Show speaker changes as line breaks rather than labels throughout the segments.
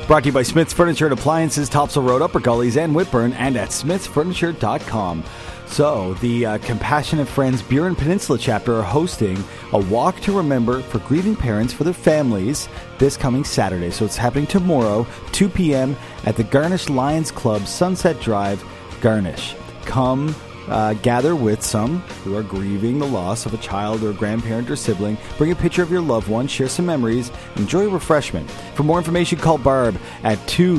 Brought to you by Smith's Furniture and Appliances, Topsail Road, Upper Gullies, and Whitburn, and at smithsfurniture.com. So, the Compassionate Friends Burin Peninsula chapter are hosting a walk to remember for grieving parents for their families this coming Saturday. So it's happening tomorrow, 2 p.m. at the Garnish Lions Club, Sunset Drive, Garnish. Come gather with some who are grieving the loss of a child or grandparent or sibling. Bring a picture of your loved one, share some memories, enjoy a refreshment. For more information, call Barb at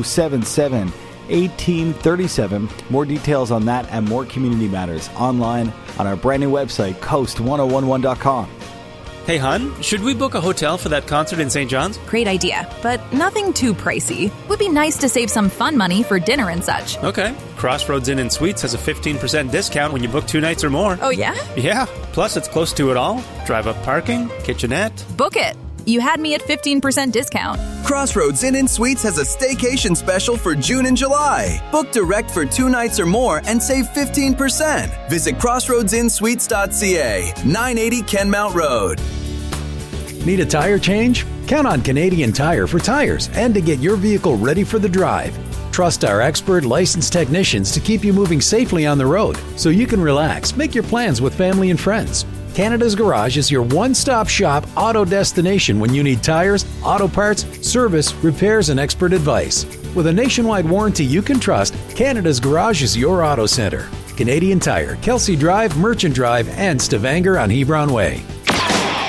277-1837. More details on that and more community matters online on our brand new website, coast1011.com.
Hey, hun, should we book a hotel for that concert in St. John's?
Great idea, but nothing too pricey. Would be nice to save some fun money for dinner and such.
Okay. Crossroads Inn and Suites has a 15% discount when you book 2 nights or more.
Oh, yeah?
Yeah. Plus, it's close to it all. Drive-up parking, kitchenette.
Book it. You had me at 15% discount.
Crossroads Inn and Suites has a staycation special for June and July. Book direct for 2 nights or more and save 15%. Visit crossroadsinsuites.ca, 980 Kenmount Road.
Need a tire change? Count on Canadian Tire for tires and to get your vehicle ready for the drive. Trust our expert licensed technicians to keep you moving safely on the road so you can relax, make your plans with family and friends. Canada's Garage is your one-stop shop auto destination when you need tires, auto parts, service, repairs, and expert advice. With a nationwide warranty you can trust, Canada's Garage is your auto center. Canadian Tire, Kelsey Drive, Merchant Drive, and Stavanger on Hebron Way.